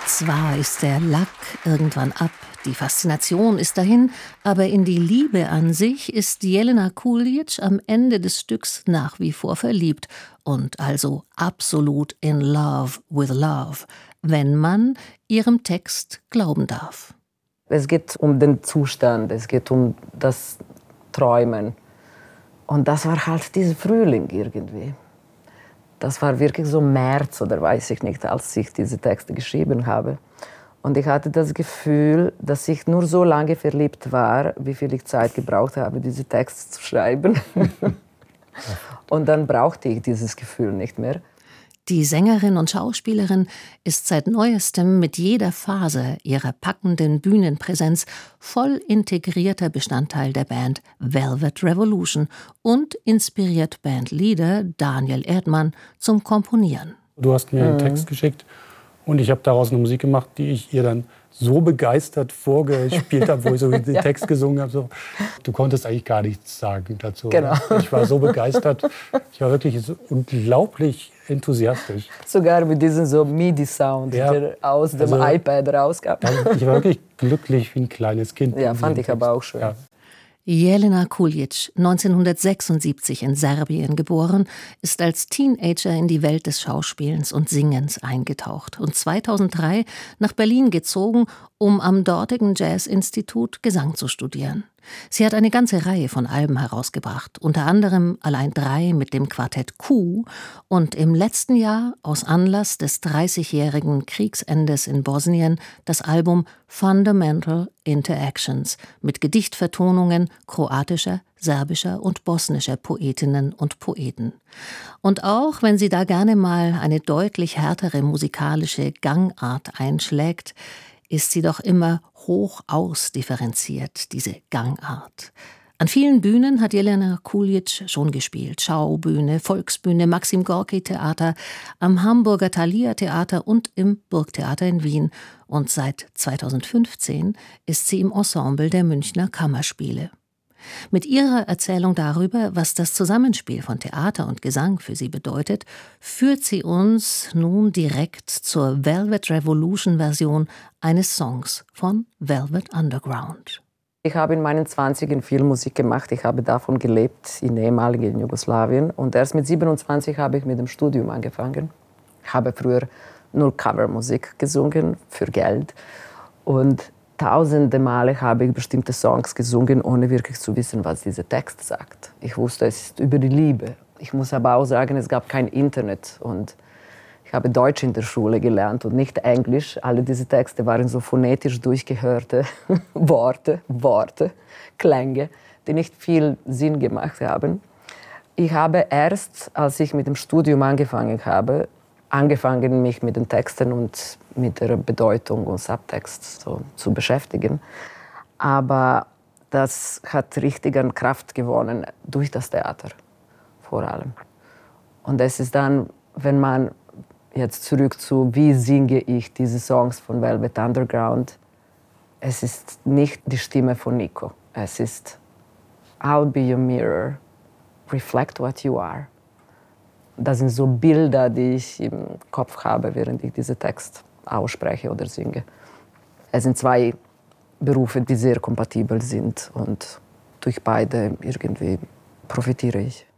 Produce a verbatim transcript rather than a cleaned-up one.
Zwar ist der Lack irgendwann ab, die Faszination ist dahin, aber in die Liebe an sich ist Jelena Kulic am Ende des Stücks nach wie vor verliebt und also absolut in love with love, wenn man ihrem Text glauben darf. Es geht um den Zustand, es geht um das Träumen. Und das war halt dieser Frühling irgendwie. Das war wirklich so März oder weiß ich nicht, als ich diese Texte geschrieben habe. Und ich hatte das Gefühl, dass ich nur so lange verliebt war, wie viel ich Zeit gebraucht habe, diese Texte zu schreiben. Und dann brauchte ich dieses Gefühl nicht mehr. Die Sängerin und Schauspielerin ist seit Neuestem mit jeder Phase ihrer packenden Bühnenpräsenz voll integrierter Bestandteil der Band Velvet Revolution und inspiriert Bandleader Daniel Erdmann zum Komponieren. Du hast mir einen Text geschickt und ich habe daraus eine Musik gemacht, die ich ihr dann so begeistert vorgespielt habe, wo ich so den ja. Text gesungen habe. So. Du konntest eigentlich gar nichts sagen dazu. Genau. Ich war so begeistert. Ich war wirklich so unglaublich enthusiastisch. Sogar mit diesem so MIDI-Sound, ja. der aus dem also, iPad rauskam. Ich war wirklich glücklich wie ein kleines Kind. Ja, fand ich Text. aber auch schön. Ja. Jelena Kulic, neunzehnhundertsechsundsiebzig in Serbien geboren, ist als Teenager in die Welt des Schauspielens und Singens eingetaucht und zweitausenddrei nach Berlin gezogen, um am dortigen Jazz-Institut Gesang zu studieren. Sie hat eine ganze Reihe von Alben herausgebracht, unter anderem allein drei mit dem Quartett Q und im letzten Jahr aus Anlass des dreißigjährigen Kriegsendes in Bosnien das Album Fundamental Interactions mit Gedichtvertonungen kroatischer, serbischer und bosnischer Poetinnen und Poeten. Und auch wenn sie da gerne mal eine deutlich härtere musikalische Gangart einschlägt, ist sie doch immer hoch ausdifferenziert, diese Gangart. An vielen Bühnen hat Jelena Kulic schon gespielt. Schaubühne, Volksbühne, Maxim-Gorki-Theater, am Hamburger Thalia-Theater und im Burgtheater in Wien. Und seit zweitausendfünfzehn ist sie im Ensemble der Münchner Kammerspiele. Mit ihrer Erzählung darüber, was das Zusammenspiel von Theater und Gesang für sie bedeutet, führt sie uns nun direkt zur Velvet Revolution-Version eines Songs von Velvet Underground. Ich habe in meinen Zwanzigern viel Musik gemacht. Ich habe davon gelebt, in ehemaligen Jugoslawien. Und erst mit siebenundzwanzig habe ich mit dem Studium angefangen. Ich habe früher nur Covermusik gesungen, für Geld. Und tausende Male habe ich bestimmte Songs gesungen, ohne wirklich zu wissen, was dieser Text sagt. Ich wusste, es ist über die Liebe. Ich muss aber auch sagen, es gab kein Internet. Und ich habe Deutsch in der Schule gelernt und nicht Englisch. Alle diese Texte waren so phonetisch durchgehörte Worte, Worte, Klänge, die nicht viel Sinn gemacht haben. Ich habe erst, als ich mit dem Studium angefangen habe, angefangen, mich mit den Texten und mit der Bedeutung und Subtext so zu beschäftigen. Aber das hat richtig an Kraft gewonnen durch das Theater vor allem. Und es ist dann, wenn man jetzt zurück zu, wie singe ich diese Songs von Velvet Underground, es ist nicht die Stimme von Nico. Es ist I'll be your mirror, reflect what you are. Das sind so Bilder, die ich im Kopf habe, während ich diesen Text ausspreche oder singe. Es sind zwei Berufe, die sehr kompatibel sind und durch beide irgendwie profitiere ich.